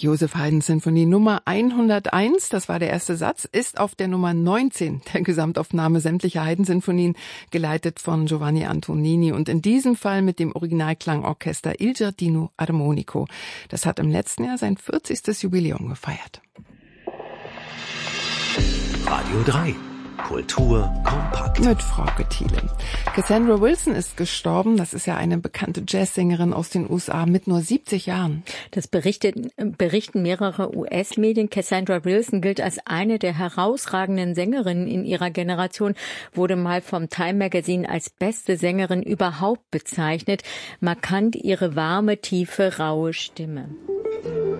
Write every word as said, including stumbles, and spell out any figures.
Joseph Haydn Sinfonie Nummer hunderteins, das war der erste Satz, ist auf der Nummer neunzehn der Gesamtaufnahme sämtlicher Haydn-Sinfonien, geleitet von Giovanni Antonini und in diesem Fall mit dem Originalklangorchester Il Giardino Armonico. Das hat im letzten Jahr sein vierzigstes Jubiläum gefeiert. Radio drei. Kultur kompakt. Mit Frauke Thiele. Cassandra Wilson ist gestorben. Das ist ja eine bekannte Jazzsängerin aus den U S A mit nur siebzig Jahren. Das berichten, berichten mehrere U S-Medien. Cassandra Wilson gilt als eine der herausragenden Sängerinnen in ihrer Generation, wurde mal vom Time Magazine als beste Sängerin überhaupt bezeichnet. Markant ihre warme, tiefe, raue Stimme.